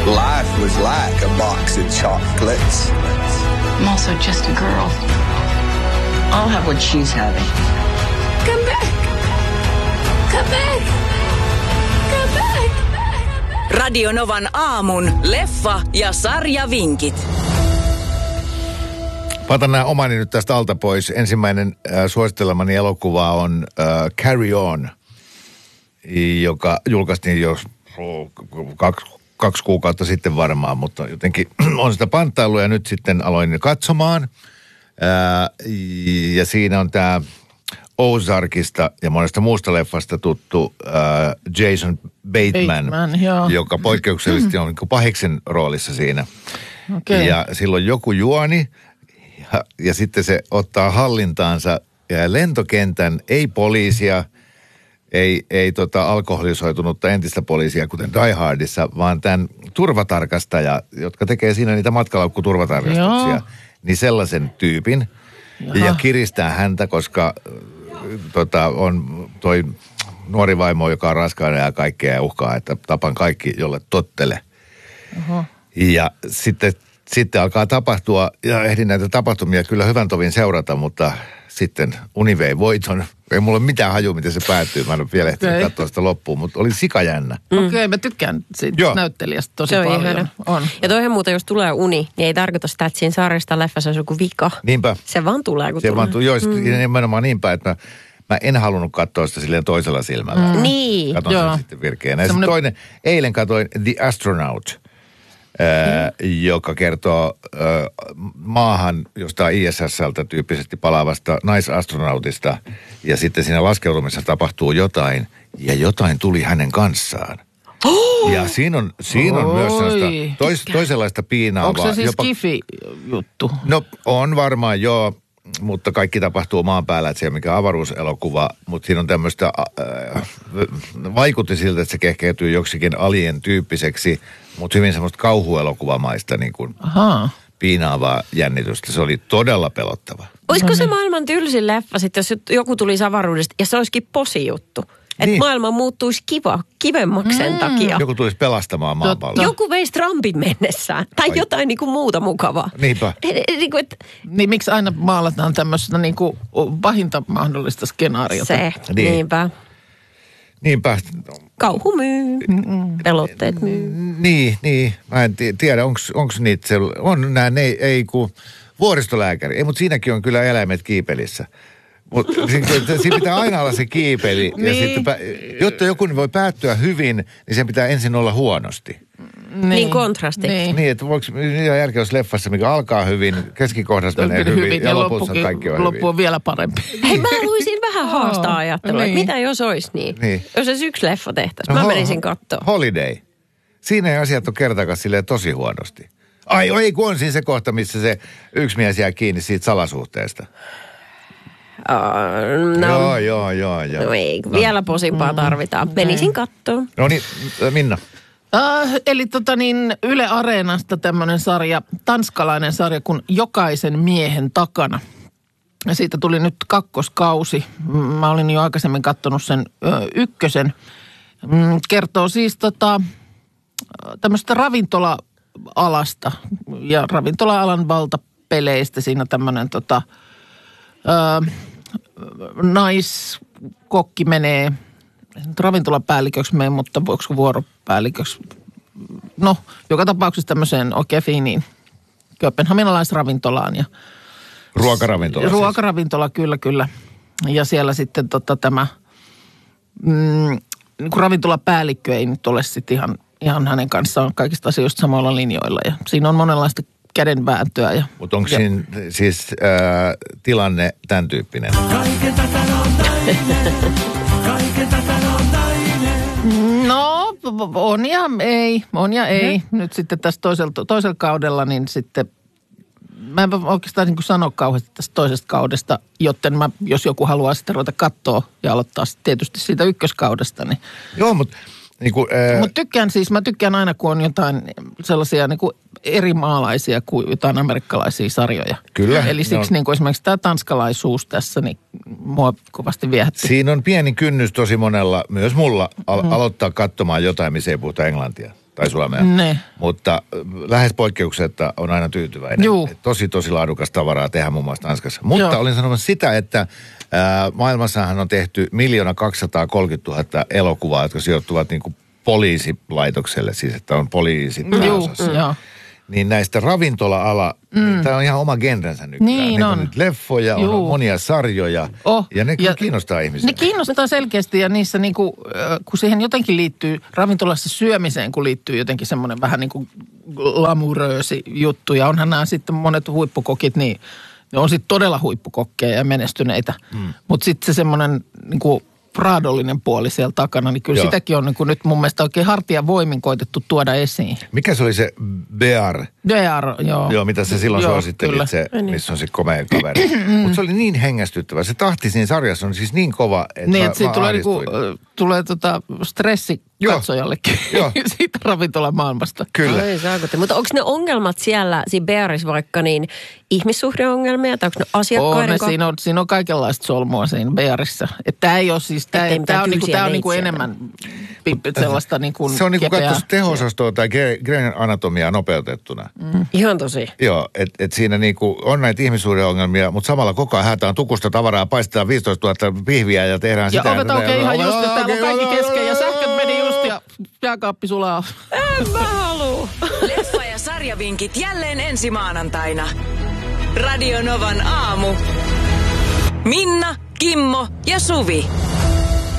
Life was like a box of chocolates. I'm also just a girl. I'll have what she's having. Come back! Come back! Come back! Radio Novan aamun leffa- ja sarjavinkit. Patan nämä omani nyt tästä alta pois. Ensimmäinen suosittelemani elokuva on Carry On, joka julkaistiin jo kaksi kuukautta sitten varmaan, mutta jotenkin on sitä panttailua ja nyt sitten aloin katsomaan. Ja siinä on tämä Ozarkista ja monesta muusta leffasta tuttu Jason Bateman, joka poikkeuksellisesti on niin pahiksen roolissa siinä. Okay. Ja silloin joku juoni ja sitten se ottaa hallintaansa lentokentän, ei poliisia, ei alkoholisoitunutta entistä poliisia, kuten Die Hardissa, vaan tämän turvatarkastaja, jotka tekee siinä niitä matkalaukkuturvatarkastuksia, niin sellaisen tyypin. Ja kiristää häntä, koska on toi nuori vaimo, joka on raskaana ja kaikkea ja uhkaa, että tapan kaikki, jolle tottele. Ja sitten alkaa tapahtua, ja ehdin näitä tapahtumia kyllä hyvän tovin seurata, mutta sitten uni vei voiton. Ei mulla ole mitään hajua, miten se päättyy. Mä en ole vielä ehtinyt katsoa sitä loppuun, mutta oli sikajännä. Okei, mä tykkään siitä näyttelijästä tosi paljon. On. Ja toihan muuten, jos tulee uni, niin ei tarkoita sitä, että siinä sarjasta leffassa on joku vika. Niinpä. Se vaan tulee, kun tulee. Joo, nimenomaan niinpä, että mä en halunnut katsoa sitä silleen toisella silmällä. Niin. Katon sen sitten virkeänä. Ja sitten toinen, eilen katoin The Astronaut, joka kertoo maahan jostain ISS:ltä tyyppisesti palaavasta naisastronautista. Ja sitten siinä laskeutumisessa tapahtuu jotain, ja jotain tuli hänen kanssaan. Ja siinä on myös sellaista toisenlaista piinaavaa. Onko se siis Skifi-juttu? No on varmaan, joo. Mutta kaikki tapahtuu maan päällä, että se ei ole mikään avaruuselokuva, mutta siinä on tämmöistä, vaikutti siltä, että se kehkeytyy joksikin alien-tyyppiseksi, mutta hyvin semmoista kauhuelokuvamaista niin kuin piinaavaa jännitystä. Se oli todella pelottava. Olisiko se maailman tylsin leffa sitten, jos joku tulisi avaruudesta ja se olisikin posijuttu? Että maailma muuttuisi kivemmaksi sen takia. Joku tulisi pelastamaan maapallon. Joku veisi Trumpin mennessään. Tai jotain niin kuin muuta mukavaa. Niinpä. Niin miksi aina maalataan tämmöistä niin kuin pahinta mahdollista skenaariota? Se, niinpä. Niinpä. Kauhu myy. Pelotteet myy. Niin. Mä en tiedä, onko niitä on nämä, ei kun vuoristolääkäri. Ei, mutta siinäkin on kyllä eläimet kiipelissä. Mutta siinä pitää aina olla se kiipeli. Ja sitten, jotta joku voi päättyä hyvin, niin sen pitää ensin olla huonosti. Niin kontrasti. Niin, että voiko järkeä olisi leffassa, mikä alkaa hyvin, keskikohdassa menee hyvin ja lopussa kaikki on hyvin. Loppu on vielä parempi. Hei, mä haluaisin vähän haastaa ajattelua, että mitä jos olisi niin? Jos olisi yksi leffa tehtäisiin, mä menisin katsoa. Holiday. Siinä ei asiat ole kertakaan silleen tosi huonosti. Ei kun on siinä se kohta, missä se yksi mies jää kiinni siitä salasuhteesta. Joo. No ei, vielä posimpaa tarvitaan. Menisin kattoon. No niin, Minna. Eli Yle Areenasta tämmöinen sarja, tanskalainen sarja kuin Jokaisen miehen takana. Ja siitä tuli nyt kakkoskausi. Mä olin jo aikaisemmin katsonut sen ykkösen. Kertoo siis tämmöistä ravintola-alasta ja ravintola-alan valtapeleistä. Siinä tämmöinen naiskokki menee, ravintolapäälliköksi menee, mutta voiko vuoropäälliköksi? No, joka tapauksessa tämmöiseen oikein fiiniin kööpenhaminalaisravintolaan. Ruokaravintola. Ruokaravintola, kyllä. Ja siellä sitten tämä niin kuin ravintolapäällikkö ei nyt ole sitten ihan hänen kanssaan kaikista asioista samalla linjoilla. Ja siinä on monenlaista kädenvääntöä. Mutta onko siinä siis tilanne tämän tyyppinen? No, on ja ei. Nyt sitten tässä toisella kaudella, niin sitten mä en oikeastaan niin kuin sano kauheasti tästä toisesta kaudesta, joten jos joku haluaa sitten ruveta katsoa ja aloittaa tietysti siitä ykköskaudesta, niin... Joo, mutta... Mä tykkään aina, kun on jotain sellaisia niin kuin eri maalaisia kuin jotain amerikkalaisia sarjoja. Kyllä. Eli siksi niin kuin esimerkiksi tämä tanskalaisuus tässä, niin mua kovasti viehätti. Siinä on pieni kynnys tosi monella, myös mulla, aloittaa katsomaan jotain, missä ei puhuta englantia. tai Suomea. Ne. Mutta lähes poikkeuksetta on aina tyytyväinen. Juu. Tosi laadukasta tavaraa tehdään muun muassa Tanskassa. Mutta olin sanomassa sitä, että maailmassahan on tehty 1 230 000 elokuvaa, jotka sijoittuvat niin kuin poliisilaitokselle, siis että on poliisit pääosassa. Niin näistä ravintola-ala, niin tämä on ihan oma genrensä nykyään. Niin on nyt leffoja, on monia sarjoja, ja ne kiinnostaa ihmisiä. Ne kiinnostaa selkeästi, ja niissä niinku, kun siihen jotenkin liittyy, ravintolassa syömiseen, kun liittyy jotenkin semmoinen vähän niin kuin glamouröösi juttu, ja onhan nämä sitten monet huippukokit, niin ne on sitten todella huippukokkeja ja menestyneitä. Mutta sitten se semmoinen niinku raadollinen puoli siellä takana, niin kyllä sitäkin on niin kuin nyt mun mielestä oikein hartiavoimin koitettu tuoda esiin. Mikä se oli se Bear? Bear, joo. Joo, mitä se silloin suosittelit, se, missä on se komea kaveri. Mutta se oli niin hengästyttävä. Se tahti siinä sarjassa on siis niin kova, että niin, että siitä tulee stressi katsojallekin siitä ravintolamaailmasta. Kyllä. Mutta onko ne ongelmat siellä, siinä Bearissa vaikka niin ihmissuhdeongelmia, tai onko ne asiakkaiden siinä on kaikenlaista solmua siinä Bearissa. Että tämä ei ole siis, tämä on niinku enemmän sellaista niinku se on niinku katsoisi teho-osastoa tai Grey's Anatomiaa nopeutettuna. Ihan tosi. Joo, että siinä niinku on näitä ihmissuhdeongelmia, mutta samalla koko ajan haetaan tukusta tavaraa, paistetaan 15 000 pihviä ja tehdään sitä. Ja ovet aukeaa ihan just, että täällä on kaikki kesken ja sähköt meni just ja jääkaappi sulaa. En mä halua. Leffa- ja sarjavinkit jälleen ensi maanantaina. Radio Novan aamu. Minna, Kimmo ja Suvi.